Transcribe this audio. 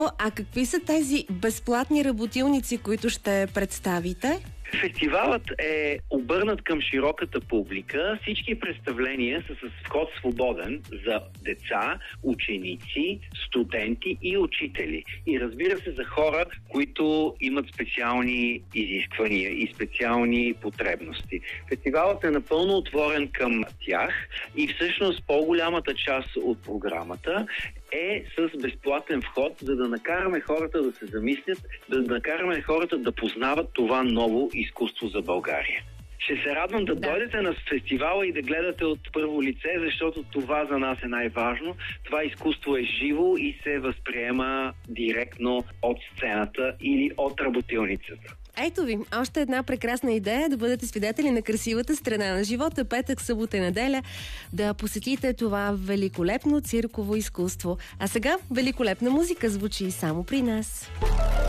А какви са тези безплатни работилници, които ще представите? Фестивалът е обърнат към широката публика. Всички представления са с вход свободен за деца, ученици, студенти и учители. И разбира се, за хора, които имат специални изисквания и специални потребности. Фестивалът е напълно отворен към тях и всъщност по-голямата част от програмата е с безплатен вход, за да накараме хората да се замислят, да накараме хората да познават това ново изкуство за България. Ще се радвам да дойдете на фестивала и да гледате от първо лице, защото това за нас е най-важно. Това изкуство е живо и се възприема директно от сцената или от работилницата. Ето ви, още една прекрасна идея да бъдете свидетели на красивата страна на живота. Петък, събота и неделя да посетите това великолепно цирково изкуство. А сега великолепна музика звучи само при нас.